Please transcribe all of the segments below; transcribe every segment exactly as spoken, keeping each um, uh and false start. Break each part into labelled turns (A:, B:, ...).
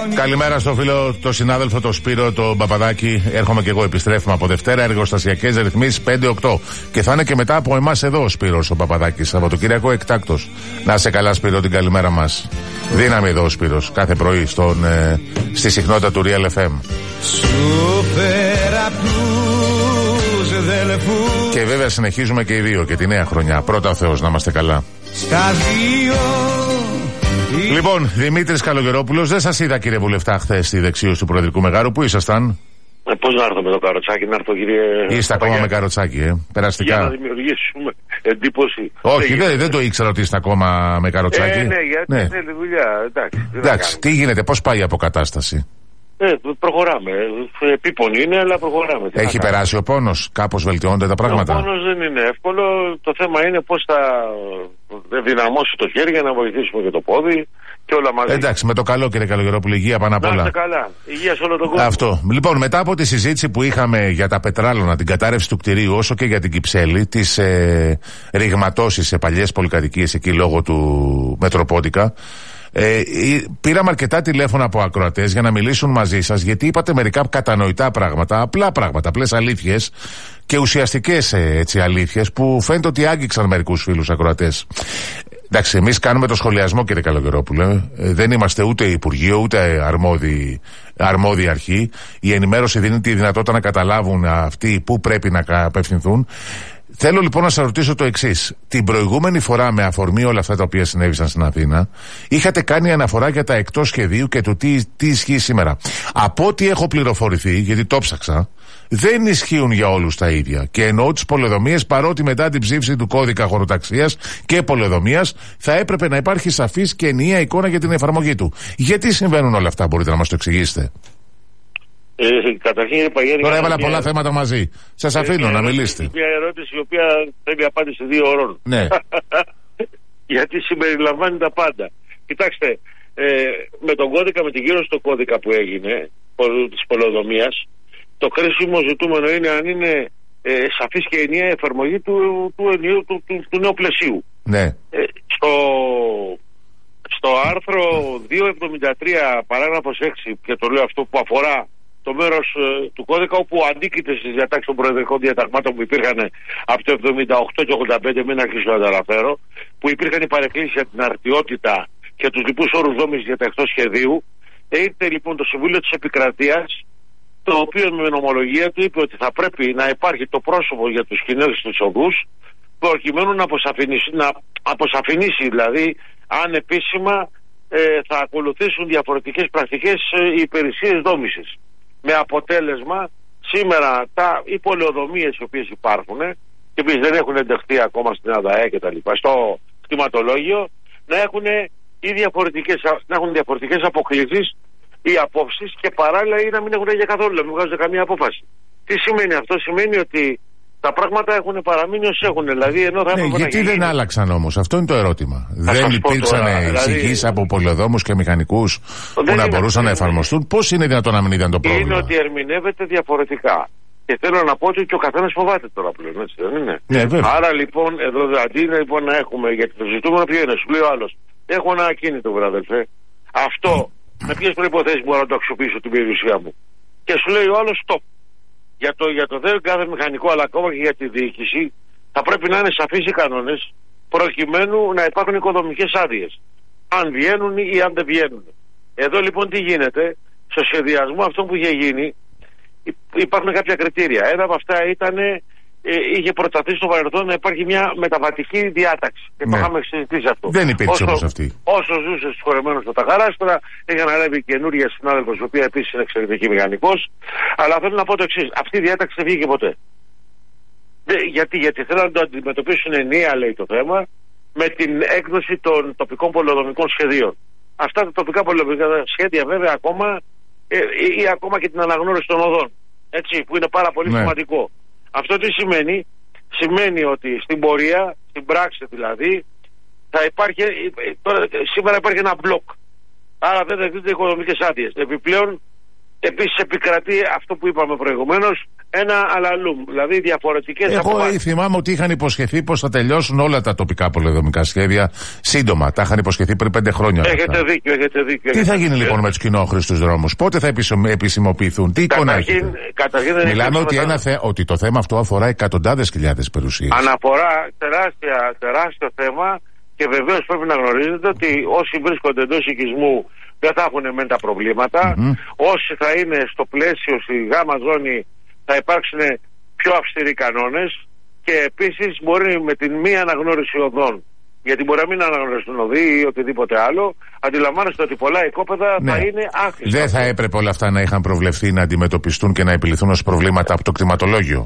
A: Καλημέρα στο φίλο, το συνάδελφο, το Σπύρο, το Παπαδάκη. Έρχομαι και εγώ, επιστρέφουμε από Δευτέρα. Εργοστασιακές ρυθμίσεις πέντε οκτώ. Και θα είναι και μετά από εμάς εδώ ο Σπύρος ο Παπαδάκης. Σαββατοκύριακο εκτάκτος. Να σε καλά, Σπύρο, την καλημέρα μας. Δύναμη εδώ ο Σπύρος, κάθε πρωί στον, ε, στη συχνότητα του Real εφ εμ. Και βέβαια συνεχίζουμε και οι δύο και τη νέα χρονιά. Πρώτα ο Θεός, να είμαστε καλά. Λοιπόν, Δημήτρης Καλογερόπουλος, δεν σας είδα κύριε Βουλευτά χθες στη δεξίωση του Προεδρικού Μεγάρου. Πού ήσασταν?
B: Ε, πώς να έρθω με το καροτσάκι, να έρθω κύριε...
A: Είστε ακόμα με καροτσάκι, ε, περαστικά.
B: Για να δημιουργήσουμε εντύπωση.
A: Όχι, δεν, δεν το ήξερα ότι είστε ακόμα με καροτσάκι.
B: Ε, ναι, γιατί ναι. Θέλει δουλειά, εντάξει.
A: Εντάξει, τι γίνεται, πώς πάει η αποκατάσταση?
B: Ε, προχωράμε. Επίπονη είναι, αλλά προχωράμε.
A: Έχει περάσει ο πόνος, κάπως βελτιώνονται τα πράγματα?
B: Ο πόνος δεν είναι εύκολο. Το θέμα είναι πώς θα δυναμώσει το χέρι για να βοηθήσουμε και το πόδι και όλα μαζί.
A: Εντάξει, με το καλό κύριε Καλογερόπουλο, υγεία πάνω απ' όλα.
B: Να είστε καλά. Υγεία σε όλο τον κόσμο.
A: Αυτό. Λοιπόν, μετά από τη συζήτηση που είχαμε για τα πετράλωνα, την κατάρρευση του κτηρίου, όσο και για την Κυψέλη, τις ε, ρηγματώσεις σε παλιές πολυκατοικίες εκεί λόγω του Μετροπόντικα. Ε, πήραμε αρκετά τηλέφωνα από ακροατές για να μιλήσουν μαζί σας, γιατί είπατε μερικά κατανοητά πράγματα, απλά πράγματα, απλές αλήθειες και ουσιαστικές ε, έτσι, αλήθειες που φαίνεται ότι άγγιξαν μερικούς φίλους ακροατές. Εντάξει, εμείς κάνουμε το σχολιασμό κύριε Καλογερόπουλε, ε, δεν είμαστε ούτε Υπουργείο ούτε αρμόδιοι, αρμόδιοι αρχή. Η ενημέρωση δίνει τη δυνατότητα να καταλάβουν αυτοί που πρέπει να απευθυνθούν. Θέλω λοιπόν να σας ρωτήσω το εξής. Την προηγούμενη φορά, με αφορμή όλα αυτά τα οποία συνέβησαν στην Αθήνα, είχατε κάνει αναφορά για τα εκτός σχεδίου και το τι, τι ισχύει σήμερα. Από ό,τι έχω πληροφορηθεί, γιατί το ψάξα, δεν ισχύουν για όλους τα ίδια. Και εννοώ τις πολεοδομίες, παρότι μετά την ψήφιση του κώδικα χωροταξίας και πολεοδομίας θα έπρεπε να υπάρχει σαφής και ενιαία εικόνα για την εφαρμογή του. Γιατί συμβαίνουν όλα αυτά, μπορείτε να μας το εξηγήσετε?
B: Ε, καταρχήν, Παγέρη,
A: τώρα έβαλα πολλά θέματα μαζί. Σας αφήνω να μιλήσετε.
B: Μια ερώτηση η οποία θέλει απάντηση δύο ώρων.
A: Ναι.
B: Γιατί συμπεριλαμβάνει τα πάντα. Κοιτάξτε, ε, με τον κώδικα, με την κύρωση του κώδικα που έγινε της πολεοδομίας, το κρίσιμο ζητούμενο είναι αν είναι ε, σαφής και ενιαία εφαρμογή του, του, του, του, του, του νέου πλαισίου.
A: Ναι.
B: Ε, στο, στο άρθρο διακόσια εβδομήντα τρία παράγραφος έξι, και το λέω αυτό που αφορά το μέρος ε, του κώδικα όπου αντίκειται στις διατάξεις των προεδρικών διαταγμάτων που υπήρχαν από το εβδομήντα οκτώ και ογδόντα πέντε, μην αρχίσω να τα αναφέρω, που υπήρχαν οι παρεκκλήσεις για την αρτιότητα και τους λοιπούς όρους δόμησης για τα εκτός σχεδίου. Ήρθε λοιπόν το Συμβούλιο της Επικρατείας, το οποίο με νομολογία του είπε ότι θα πρέπει να υπάρχει το πρόσωπο για τους κοινούς τους οδούς, προκειμένου να αποσαφηνίσει, να αποσαφηνίσει δηλαδή αν επίσημα ε, θα ακολουθήσουν διαφορετικές πρακτικές ε, οι υπηρεσίες δόμησης. Με αποτέλεσμα σήμερα τα, οι πολεοδομίες οι οποίες υπάρχουν και οι οποίες δεν έχουν ενταχθεί ακόμα στην ΑΔΑΕ και τα λοιπά, στο κτηματολόγιο, να έχουν, ή διαφορετικές, να έχουν διαφορετικές αποκλήσεις ή απόψεις και παράλληλα ή να μην έχουν για καθόλου, να μην βγάζουν καμία απόφαση. Τι σημαίνει αυτό? Σημαίνει ότι τα πράγματα έχουν παραμείνει ως έχουν. Δηλαδή, ενώ θα
A: ναι, γιατί
B: να
A: δεν γίνει... άλλαξαν όμως? Αυτό είναι το ερώτημα.
B: Θα
A: δεν υπήρξαν εξηγήσεις δηλαδή... από πολεοδόμους και μηχανικούς που να μπορούσαν να εφαρμοστούν. Πώς είναι δυνατόν να μην ήταν το πρόβλημα?
B: Είναι ότι ερμηνεύεται διαφορετικά. Και θέλω να πω ότι και ο καθένας φοβάται τώρα πλέον, έτσι δεν είναι?
A: Ναι,
B: άρα λοιπόν, εδώ αντί λοιπόν να έχουμε, γιατί το ζητούμενο ποιο είναι, σου λέει ο άλλος, έχω ένα ακίνητο βράδελφε, αυτό με ποιες προϋποθέσεις μπορώ να το αξιοποιήσω την περιουσία μου? Και σου λέει ο άλλος, stop. Για το, για το δε κάθε μηχανικό, αλλά ακόμα και για τη διοίκηση, θα πρέπει να είναι σαφείς οι κανόνες, προκειμένου να υπάρχουν οικοδομικές άδειες. Αν βγαίνουν ή αν δεν βγαίνουν. Εδώ λοιπόν τι γίνεται? Στο σχεδιασμό αυτό που είχε γίνει, υπάρχουν κάποια κριτήρια. Ένα από αυτά ήταν, ε, είχε προταθεί στο παρελθόν να υπάρχει μια μεταβατική διάταξη. Και ναι. Το είχαμε συζητήσει αυτό.
A: Δεν υπήρξε όμως αυτή.
B: Όσο ζούσε συγχωρεμένος με τα χαράστρα, έχει αναλάβει καινούργια συνάδελφος, η οποία επίσης είναι εξαιρετική μηχανικός. Αλλά θέλω να πω το εξής: αυτή η διάταξη δεν βγήκε ποτέ. Δε, γιατί, γιατί θέλουν να το αντιμετωπίσουν ενιαία, λέει το θέμα, με την έκδοση των τοπικών πολεοδομικών σχεδίων. Αυτά τα τοπικά πολεοδομικά σχέδια, βέβαια, ακόμα ε, ή, ή ακόμα και την αναγνώριση των οδών. Έτσι, που είναι πάρα πολύ ναι. σημαντικό. Αυτό τι σημαίνει? Σημαίνει ότι στην πορεία, στην πράξη δηλαδή, θα υπάρχει, τώρα, σήμερα υπάρχει ένα μπλοκ. Άρα δεν δεχτούνται οικοδομικές άδειες. Επιπλέον, Επίσης επικρατεί αυτό που είπαμε προηγουμένως, ένα αλαλούμ, δηλαδή διαφορετικές αποφάσεις.
A: Εγώ θυμάμαι ότι είχαν υποσχεθεί πως θα τελειώσουν όλα τα τοπικά πολεοδομικά σχέδια σύντομα. Τα είχαν υποσχεθεί πριν πέντε χρόνια.
B: Έχετε αυτά. δίκιο, έχετε δίκιο.
A: Τι
B: έχετε
A: θα γίνει
B: δίκιο.
A: λοιπόν με τους κοινόχρηστους δρόμους, πότε θα επισημοποιηθούν, τι εικόνα έχετε? Μιλάμε ότι, ένα θε... ότι το θέμα αυτό αφορά εκατοντάδες χιλιάδες περιουσίες.
B: Αναφορά τεράστια, τεράστιο θέμα και βεβαίως πρέπει να γνωρίζετε ότι όσοι βρίσκονται εντός οικισμού δεν θα έχουν μεν τα προβλήματα. Mm-hmm. Όσοι θα είναι στο πλαίσιο, στη γάμα ζώνη, θα υπάρξουν πιο αυστηροί κανόνες και επίσης μπορεί με την μη αναγνώριση οδών, γιατί μπορεί να μην αναγνωριστούν οδοί ή οτιδήποτε άλλο, αντιλαμβάνεστε ότι πολλά οικόπεδα ναι. θα είναι άχρηστα. Δεν
A: θα έπρεπε όλα αυτά να είχαν προβλεφθεί, να αντιμετωπιστούν και να επιληθούν ως προβλήματα από το κτηματολόγιο?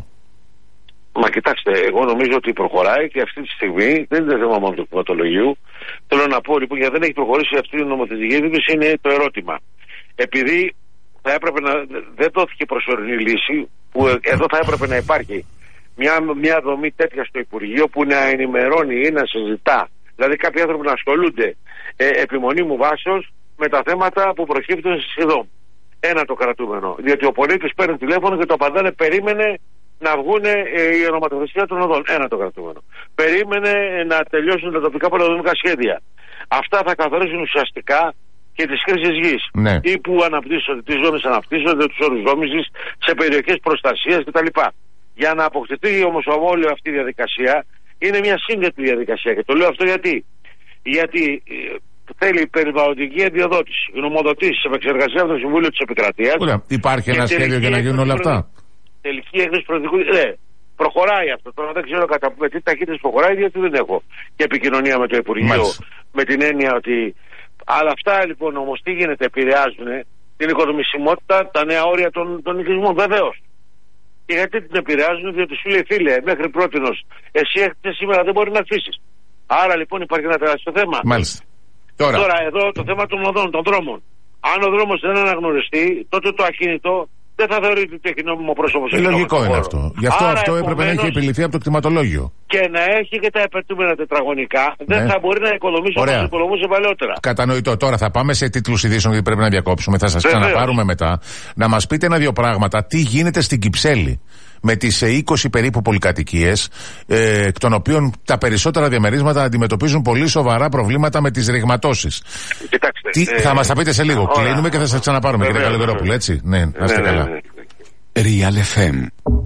B: Μα κοιτάξτε, εγώ νομίζω ότι προχωράει και αυτή τη στιγμή δεν είναι θέμα μόνο του κτηματολογίου. Θέλω να πω λοιπόν, γιατί δεν έχει προχωρήσει αυτή η νομοθετική ρύθμιση, είναι το ερώτημα. Επειδή θα έπρεπε να, δεν δόθηκε προσωρινή λύση, που εδώ θα έπρεπε να υπάρχει μια, μια δομή τέτοια στο Υπουργείο που να ενημερώνει ή να συζητά. Δηλαδή κάποιοι άνθρωποι να ασχολούνται ε, επιμονή μου βάσεως με τα θέματα που προκύπτουν στη ΣΥΔΟΜ. Ένα το κρατούμενο. Διότι ο πολίτης παίρνει τηλέφωνο και το απαντάνε, περίμενε να βγουν ε, η ονοματοθεσία των οδών. Ένα το κρατούμενο. Περίμενε ε, να τελειώσουν τα τοπικά πολεοδομικά σχέδια. Αυτά θα καθορίσουν ουσιαστικά και τις χρήσεις γης.
A: Ναι.
B: Ή που αναπτύσσονται, τις ζώνες αναπτύσσονται, τους όρους δόμησης σε περιοχές προστασίας κτλ. Για να αποκτηθεί όμως όλη αυτή η διαδικασία είναι μια σύνδετη διαδικασία. Και το λέω αυτό γιατί, γιατί ε, θέλει περιβαλλοντική αντιοδότηση, γνωμοδοτήσεις, επεξεργασία από το Συμβούλιο της Επικρατείας.
A: Ωραία. Υπάρχει ένα σχέδιο για να γίνουν όλα αυτά?
B: Τελική έκδοση προεδρικού. Ναι, προχωράει αυτό. Τώρα δεν ξέρω κατά με τι ταχύτητα προχωράει, γιατί δεν έχω και επικοινωνία με το Υπουργείο. Μάλιστα. Με την έννοια ότι. Αλλά αυτά λοιπόν όμως τι γίνεται, επηρεάζουν την οικοδομησιμότητα, τα νέα όρια των, των οικισμών, βεβαίως. Και γιατί την επηρεάζουν? Διότι σου λέει, φίλε, μέχρι πρότινος εσύ έχετε σήμερα, δεν μπορεί να αφήσεις. Άρα λοιπόν υπάρχει ένα τεράστιο θέμα.
A: Μάλιστα. Τώρα.
B: Τώρα εδώ το θέμα των οδών, των δρόμων. Αν ο δρόμος δεν αναγνωριστεί, τότε το ακίνητο δεν θα θεωρείται ότι έχει νόμιμο πρόσωπο.
A: Ε, λογικό είναι αυτό. Γι' αυτό Άρα, αυτό έπρεπε να έχει επιληθεί από το κτηματολόγιο.
B: Και να έχει και τα επαιτούμενα τετραγωνικά. Ναι. Δεν θα μπορεί να οικοδομήσει όπως οικοδομούσε παλαιότερα.
A: Κατανοητό. Τώρα θα πάμε σε τίτλους ειδήσεων, γιατί πρέπει να διακόψουμε. Θα σας ξαναπάρουμε μετά. Να μας πείτε ένα-δύο πράγματα. Τι γίνεται στην Κυψέλη με τις είκοσι περίπου πολυκατοικίες, ε, εκ των οποίων τα περισσότερα διαμερίσματα αντιμετωπίζουν πολύ σοβαρά προβλήματα με τις ρηγματώσεις.
B: Κοιτάξτε.
A: Τι, ε, θα μας τα πείτε σε λίγο. Ωραία. Κλείνουμε και θα σας ξαναπάρουμε, κύριε Καλογερόπουλο, έτσι. Ναι, να είστε
B: ναι,
A: καλά.
B: Ναι, ναι, ναι.
C: Real εφ εμ.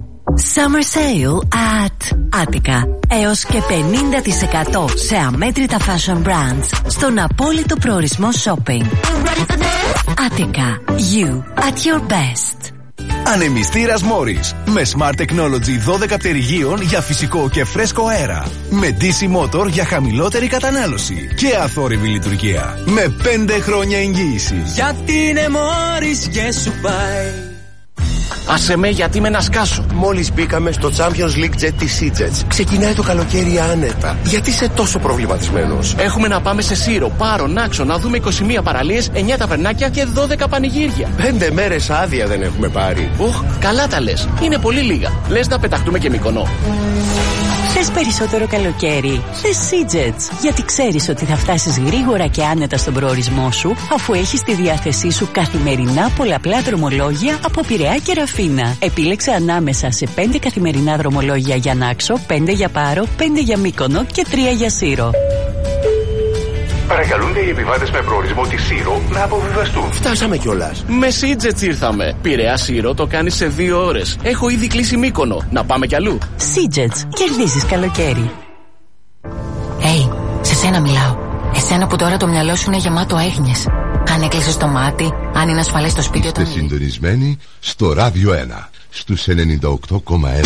D: Summer Sale at Attica. Έως και πενήντα τοις εκατό σε αμέτρητα fashion brands στον απόλυτο προορισμό shopping. Attica. You at your best.
C: Ανεμιστήρας Morris με Smart Technology δώδεκα πτερυγίων για φυσικό και φρέσκο αέρα. Με ντι σι Motor για χαμηλότερη κατανάλωση και αθόρυβη λειτουργία. Με πέντε χρόνια εγγύηση.
E: Γιατί είναι Morris και σου πάει.
F: Άσε με, γιατί με να σκάσω.
G: Μόλις μπήκαμε στο Champions League Jet της Sea-Jets. Ξεκινάει το καλοκαίρι άνετα. Γιατί είσαι τόσο προβληματισμένος?
F: Έχουμε να πάμε σε Σύρο, Πάρο, Νάξο, να δούμε είκοσι μία παραλίες, εννιά ταβερνάκια και δώδεκα πανηγύρια.
G: Πέντε μέρες άδεια δεν έχουμε πάρει.
F: Οχ, καλά τα λες. Είναι πολύ λίγα. Λες να πεταχτούμε και Μυκονό.
D: Θες περισσότερο καλοκαίρι? Θες Sea-Jets, γιατί ξέρεις ότι θα φτάσεις γρήγορα και άνετα στον προορισμό σου, αφού έχεις στη διάθεσή σου καθημερινά πολλαπλά δρομολόγια από Πειραιά και Ραφίνα. Επίλεξε ανάμεσα σε πέντε καθημερινά δρομολόγια για Νάξο, πέντε για Πάρο, πέντε για Μύκονο και τρία για Σύρο.
H: Παρακαλούνται οι επιβάτες με προορισμό τη Σύρο να αποβιβαστούν.
G: Φτάσαμε κιόλας.
F: Με Sea-Jets ήρθαμε. Πειραιά Σύρο το κάνεις σε δύο ώρες. Έχω ήδη κλείσει Μύκονο. Να πάμε κι αλλού.
D: Sea-Jets. Κερδίζεις καλοκαίρι. Hey, σε σένα μιλάω. Εσένα που τώρα το μυαλό σου είναι γεμάτο έγνοιες. Αν έκλεισες το μάτι, αν είναι ασφαλές το σπίτι όταν...
I: Είστε συντονισμένοι στο Ράδιο ένα, στους ενενήντα οκτώ κόμμα ένα.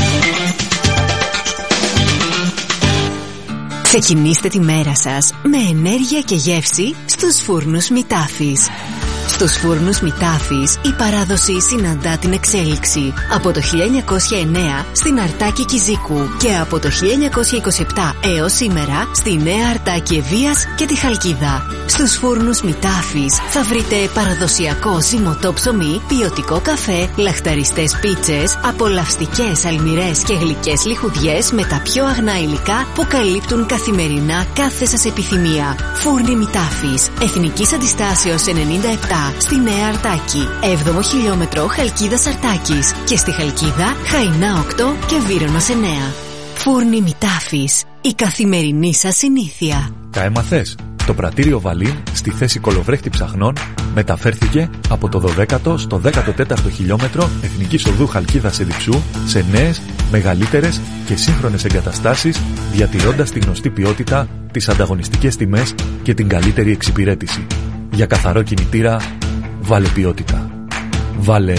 D: Ξεκινήστε τη μέρα σας με ενέργεια και γεύση στους φούρνους Μητάφης. Στους φούρνους Μητάφης η παράδοση συναντά την εξέλιξη. Από το χίλια εννιακόσια εννέα στην Αρτάκη Κιζίκου και από το χίλια εννιακόσια είκοσι επτά έως σήμερα στη Νέα Αρτάκη Ευβοίας και τη Χαλκίδα. Στους φούρνους Μητάφης θα βρείτε παραδοσιακό ζυμωτό ψωμί, ποιοτικό καφέ, λαχταριστές πίτσες, απολαυστικές αλμυρές και γλυκές λιχουδιές με τα πιο αγνά υλικά που καλύπτουν καθημερινά κάθε σας επιθυμία. Φούρνοι Μητάφης, Εθνικής Αντιστάσεως ενενήντα επτά επτά στη Νέα Αρτάκη, έβδομο χιλιόμετρο Χαλκίδας Αρτάκης και στη Χαλκίδα Χαϊνά οκτώ και Βύρωνος εννέα. Φούρνοι Μητάφης, η καθημερινή σας συνήθεια.
J: Τα έμαθες? Το πρατήριο Βαλίν στη θέση κολοβρέχτη ψαχνών μεταφέρθηκε από το δωδέκατο στο δέκατο τέταρτο χιλιόμετρο Εθνικής Οδού Χαλκίδας Εδιψού σε νέες, μεγαλύτερες και σύγχρονες εγκαταστάσεις, διατηρώντας τη γνωστή ποιότητα, τις ανταγωνιστικές τιμές και την καλύτερη εξυπηρέτηση. Για καθαρό κινητήρα, βάλε ποιότητα. Βάλε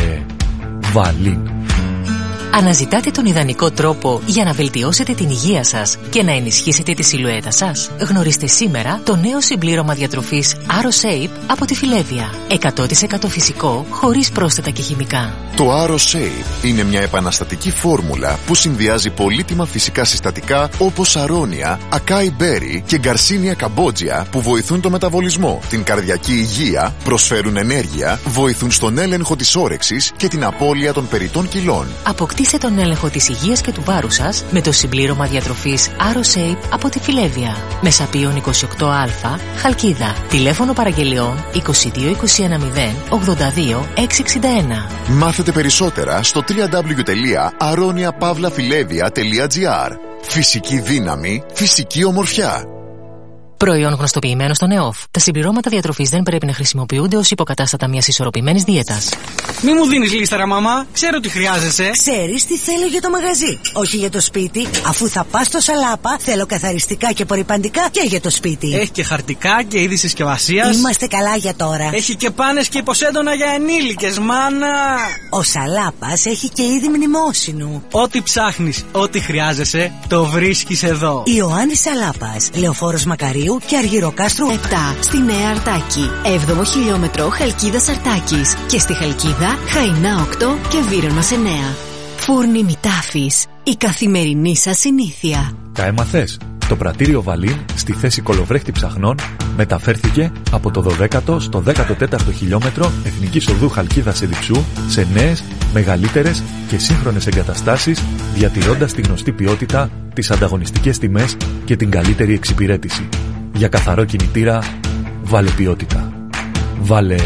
J: Βαλίν.
K: Αναζητάτε τον ιδανικό τρόπο για να βελτιώσετε την υγεία σας και να ενισχύσετε τη σιλουέτα σας? Γνωρίστε σήμερα το νέο συμπλήρωμα διατροφής AroShape από τη Φιλέβια. εκατό τοις εκατό φυσικό, χωρίς πρόσθετα και χημικά.
L: Το AroShape είναι μια επαναστατική φόρμουλα που συνδυάζει πολύτιμα φυσικά συστατικά όπως αρώνια, ακάι μπέρι και γκαρσίνια καμπότζια που βοηθούν το μεταβολισμό, την καρδιακή υγεία, προσφέρουν ενέργεια, βοηθούν στον έλεγχο της όρεξης και την απώλεια των περιττών κιλών.
K: Αποκτήστε τον έλεγχο της υγείας και του βάρους σας με το συμπλήρωμα διατροφής AroShape από τη Φιλέβια. Μεσαπίων είκοσι οκτώ α, Χαλκίδα. Τηλέφωνο παραγγελιών είκοσι δύο είκοσι ένα μηδέν ογδόντα δύο εξακόσια εξήντα ένα.
L: Μάθετε περισσότερα στο double-u double-u double-u τελεία aronia pavla filevia τελεία gr. Φυσική δύναμη, φυσική ομορφιά.
K: Προϊόν γνωστοποιημένο στον ΕΟΦ. Τα συμπληρώματα διατροφής δεν πρέπει να χρησιμοποιούνται ως υποκατάστατα μιας ισορροπημένης δίαιτας.
E: Μη μου δίνεις λίστερα, μαμά. Ξέρω τι χρειάζεσαι.
M: Ξέρεις τι θέλω για το μαγαζί, όχι για το σπίτι. Αφού θα πας στο Σαλάπα, θέλω καθαριστικά και απορρυπαντικά και για το σπίτι.
E: Έχει και χαρτικά και είδη συσκευασίας.
M: Είμαστε καλά για τώρα.
E: Έχει και πάνες και υποσέντονα για ενήλικες, μάνα.
M: Ο Σαλάπας έχει και είδη μνημόσυνου.
E: Ό,τι ψάχνεις, ό,τι χρειάζεσαι, το βρίσκεις εδώ.
M: Ιωάννης Σαλάπας, Λεωφόρος Μακαρίου και Αργυροκάστρου
D: επτά στη Νέα Αρτάκη, έβδομο χιλιόμετρο Χαλκίδας Αρτάκης και στη Χαλκίδα Χαϊνά οκτώ και Βύρωνος εννέα. Φούρνοι Μητάφης, η καθημερινή σας συνήθεια.
J: Τα έμαθες? Το πρατήριο Βαλίν στη θέση κολοβρέχτη ψαχνών μεταφέρθηκε από το δωδέκατο στο δέκατο τέταρτο χιλιόμετρο Εθνικής Οδού Χαλκίδας Εδιψού σε νέες, μεγαλύτερες και σύγχρονες εγκαταστάσεις, διατηρώντας τη γνωστή ποιότητα, τις ανταγωνιστικές τιμές και την καλύτερη εξυπηρέτηση. Για καθαρό κινητήρα, βάλε ποιότητα. Βάλε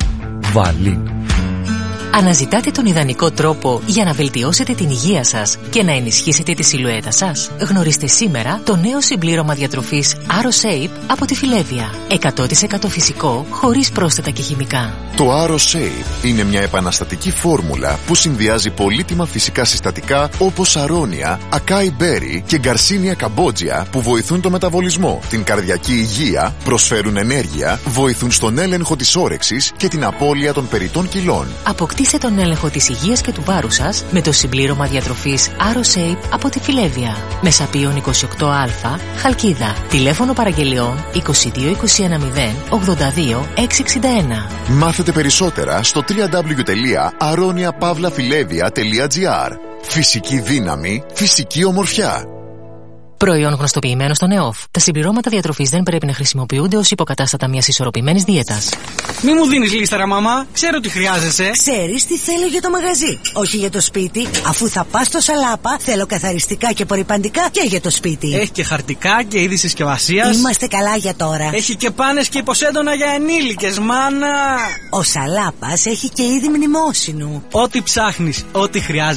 J: Βαλίν.
K: Αναζητάτε τον ιδανικό τρόπο για να βελτιώσετε την υγεία σας και να ενισχύσετε τη σιλουέτα σας? Γνωρίστε σήμερα το νέο συμπλήρωμα διατροφής AroShape από τη Φιλέβια. εκατό τοις εκατό φυσικό, χωρίς πρόσθετα και χημικά.
L: Το AroShape είναι μια επαναστατική φόρμουλα που συνδυάζει πολύτιμα φυσικά συστατικά όπως αρώνια, ακάι μπέρι και γκαρσίνια καμπότζια που βοηθούν το μεταβολισμό, την καρδιακή υγεία, προσφέρουν ενέργεια, βοηθούν στον έλεγχο της όρεξης και την απώλεια των περιττών κιλών.
K: Αποκτήστε τον έλεγχο της υγείας και του βάρους σας με το συμπλήρωμα διατροφής AroShape από τη Φιλέβια. Μεσαπίων είκοσι οκτώ α, Χαλκίδα. Τηλέφωνο παραγγελιών είκοσι δύο είκοσι ένα μηδέν ογδόντα δύο εξακόσια εξήντα ένα.
L: Μάθετε περισσότερα στο double-u double-u double-u τελεία aronia pavla filevia τελεία gr. Φυσική δύναμη, φυσική ομορφιά.
K: Προϊόν γνωστοποιημένο στον ΕΟΦ. Τα συμπληρώματα διατροφής δεν πρέπει να χρησιμοποιούνται ως υποκατάστατα μιας ισορροπημένης δίαιτας.
E: Μη μου δίνεις λίστερα, μαμά. Ξέρω τι χρειάζεσαι.
M: Ξέρεις τι θέλω για το μαγαζί, όχι για το σπίτι. Αφού θα πας στο Σαλάπα, θέλω καθαριστικά και απορρυπαντικά και για το σπίτι.
E: Έχει και χαρτικά και είδη συσκευασίας.
M: Είμαστε καλά για τώρα.
E: Έχει και πάνες και υποσέντονα για ενήλικες, μάνα.
M: Ο Σαλάπας έχει και είδη μνημόσυνου.
E: Ό,τι ψάχνεις, ό,τι χρειάζεσαι.